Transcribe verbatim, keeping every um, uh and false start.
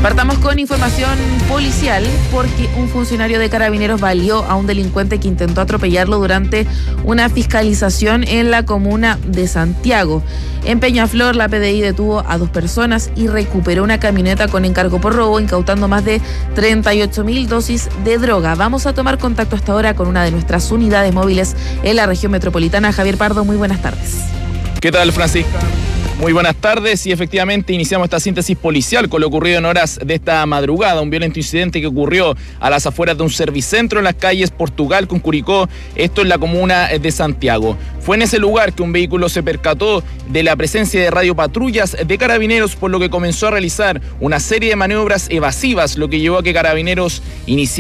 Partamos con información policial porque un funcionario de Carabineros baleó a un delincuente que intentó atropellarlo durante una fiscalización en la comuna de Santiago. En Peñaflor, la P D I detuvo a dos personas y recuperó una camioneta con encargo por robo, incautando más de treinta y ocho mil dosis de droga. Vamos a tomar contacto hasta ahora con una de nuestras unidades móviles en la región metropolitana. Javier Pardo, muy buenas tardes. ¿Qué tal, Francisca? Muy buenas tardes y efectivamente iniciamos esta síntesis policial con lo ocurrido en horas de esta madrugada. Un violento incidente que ocurrió a las afueras de un servicentro en las calles Portugal con Curicó, esto en la comuna de Santiago. Fue en ese lugar que un vehículo se percató de la presencia de radiopatrullas de Carabineros, por lo que comenzó a realizar una serie de maniobras evasivas, lo que llevó a que Carabineros iniciara